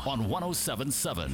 on 1077.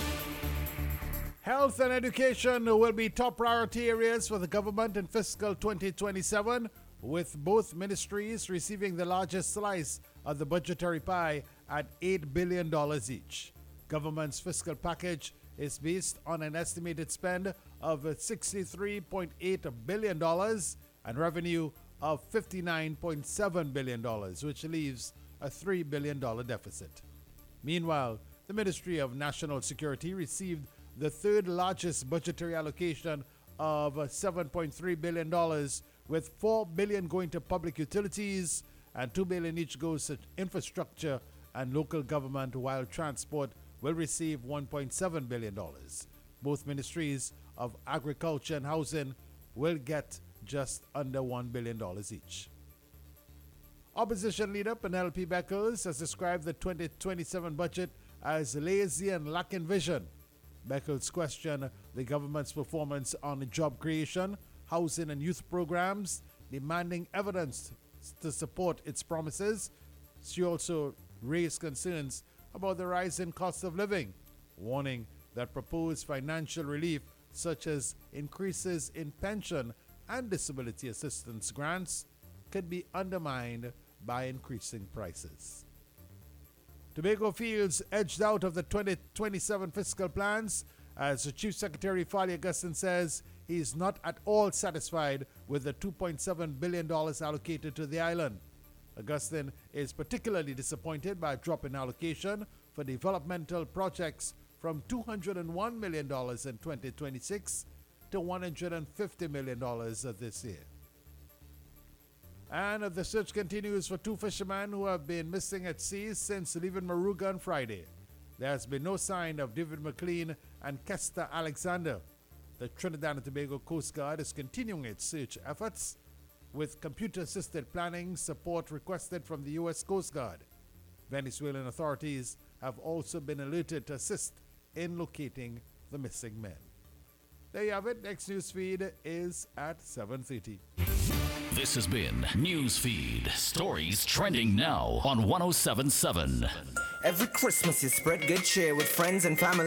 Health and education will be top priority areas for the government in fiscal 2027, with both ministries receiving the largest slice of the budgetary pie at $8 billion each. Government's fiscal package is based on an estimated spend of $63.8 billion and revenue of $59.7 billion, which leaves a $3 billion deficit. Meanwhile, the Ministry of National Security received the third largest budgetary allocation of $7.3 billion, with $4 billion going to public utilities and $2 billion each goes to infrastructure and local government, while transport will receive $1.7 billion. Both ministries of agriculture and housing will get just under $1 billion each. Opposition leader Penelope Beckles has described the 2027 budget as lazy and lacking vision. Beckles questioned the government's performance on job creation, housing and youth programs, demanding evidence to support its promises. She also raised concerns about the rise in cost of living, warning that proposed financial relief such as increases in pension and disability assistance grants could be undermined by increasing prices. Tobago Fields edged out of the 2027 fiscal plans as Chief Secretary Fali Augustine says he is not at all satisfied with the $2.7 billion allocated to the island. Augustine is particularly disappointed by a drop in allocation for developmental projects from $201 million in 2026 to $150 million this year. And the search continues for two fishermen who have been missing at sea since leaving Moruga on Friday. There has been no sign of David McLean and Kester Alexander. The Trinidad and Tobago Coast Guard is continuing its search efforts with computer-assisted planning support requested from the U.S. Coast Guard. Venezuelan authorities have also been alerted to assist in locating the missing men. There you have it. Next news feed is at 7:30. This has been Newsfeed. Stories trending now on 1077. Every Christmas you spread good cheer with friends and family.